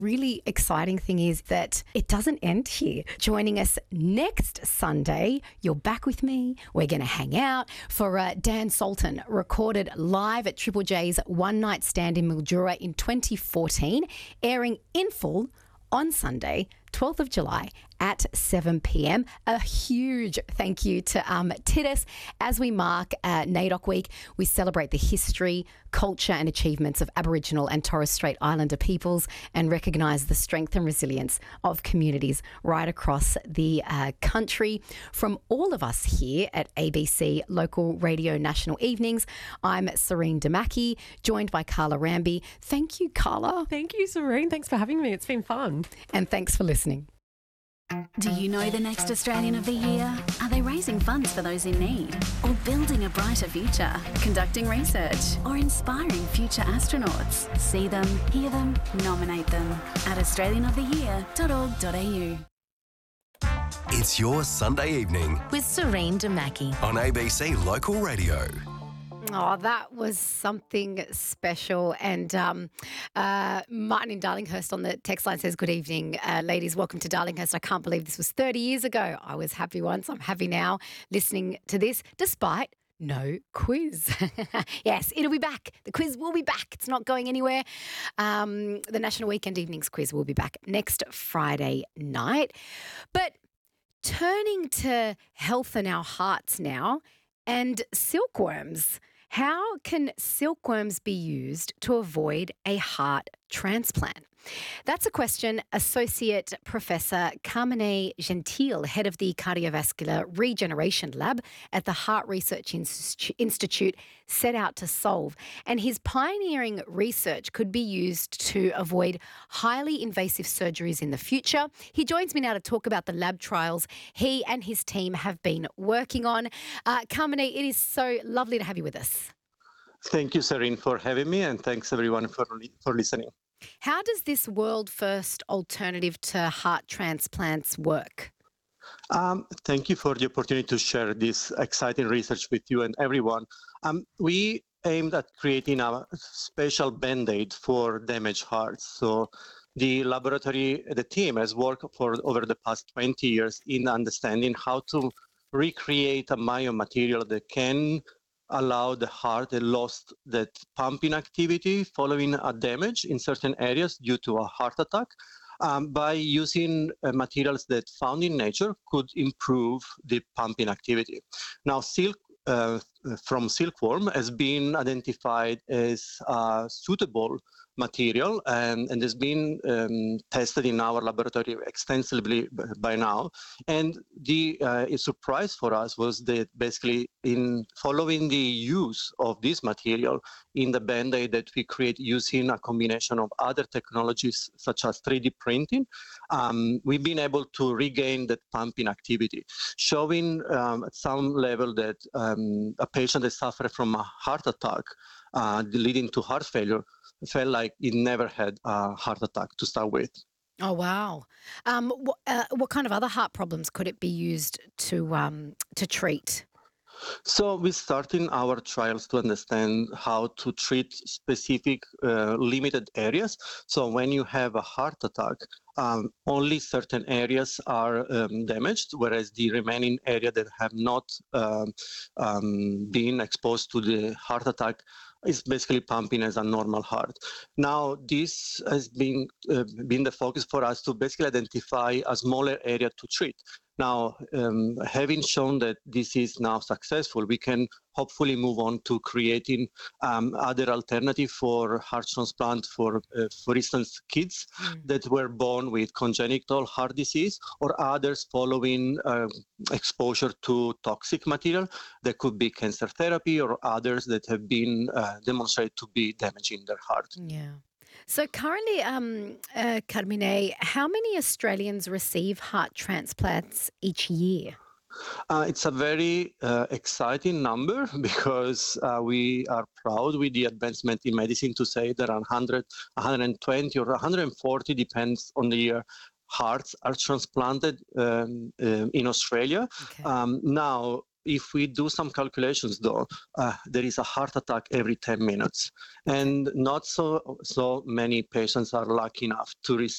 really exciting thing is that it doesn't end here. Joining us next Sunday, you're back with me. We're going to hang out for Dan Sultan, recorded live at Triple J's One Night Stand in Mildura in 2014, airing in full on Sunday, 12th of July at 7 p.m. A huge thank you to Titus. As we mark NAIDOC Week, we celebrate the history, culture and achievements of Aboriginal and Torres Strait Islander peoples and recognise the strength and resilience of communities right across the country. From all of us here at ABC Local Radio National Evenings, I'm Serene Damaki, joined by Carla Ramby. Thank you, Carla. Thank you, Serene. Thanks for having me. It's been fun. And thanks for listening. Do you know the next Australian of the Year? Are they raising funds for those in need? Or building a brighter future? Conducting research? Or inspiring future astronauts? See them, hear them, nominate them at australianoftheyear.org.au. It's your Sunday evening with Serene Damaki on ABC Local Radio. Oh, that was something special. And Martin in Darlinghurst on the text line says, good evening, ladies. Welcome to Darlinghurst. I can't believe this was 30 years ago. I was happy once. I'm happy now listening to this, despite no quiz. Yes, it'll be back. The quiz will be back. It's not going anywhere. The National Weekend Evenings quiz will be back next Friday night. But turning to health in our hearts now and silkworms. How can silkworms be used to avoid a heart transplant? That's a question Associate Professor Carmine Gentile, head of the Cardiovascular Regeneration Lab at the Heart Research Institute, set out to solve. And his pioneering research could be used to avoid highly invasive surgeries in the future. He joins me now to talk about the lab trials he and his team have been working on. Carmine, it is so lovely to have you with us. Thank you, Serene, for having me, and thanks everyone for listening. How does this world-first alternative to heart transplants work? Thank you for the opportunity to share this exciting research with you and everyone. We aimed at creating a special Band-Aid for damaged hearts. So the team has worked for over the past 20 years in understanding how to recreate a biomaterial that can allow the heart lost that pumping activity following a damage in certain areas due to a heart attack by using materials that found in nature could improve the pumping activity. Now, silk from silkworm has been identified as a suitable material and has been tested in our laboratory extensively by now. And the surprise for us was that basically in following the use of this material in the Band-Aid that we create using a combination of other technologies such as 3D printing, we've been able to regain that pumping activity, showing at some level that a patient that suffered from a heart attack leading to heart failure felt like it never had a heart attack to start with. Oh, wow. What kind of other heart problems could it be used to treat? So we're starting our trials to understand how to treat specific limited areas. So when you have a heart attack, only certain areas are damaged, whereas the remaining area that have not been exposed to the heart attack is basically pumping as a normal heart. Now, this has been the focus for us to basically identify a smaller area to treat. Now, having shown that this is now successful, we can hopefully move on to creating other alternatives for heart transplant for instance, kids that were born with congenital heart disease or others following exposure to toxic material that could be cancer therapy or others that have been demonstrated to be damaging their heart. Yeah. So currently, Carmine, how many Australians receive heart transplants each year? It's a very exciting number because we are proud with the advancement in medicine to say that 100, 120 or 140, depends on the year, hearts are transplanted in Australia. Okay. Now, If we do some calculations, though, there is a heart attack every 10 minutes, and not so many patients are lucky enough to receive